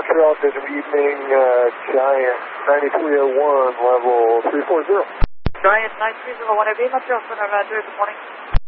Montreal, good evening, Giant 9301, level 340. Giant 9301, Montreal, Center, good morning.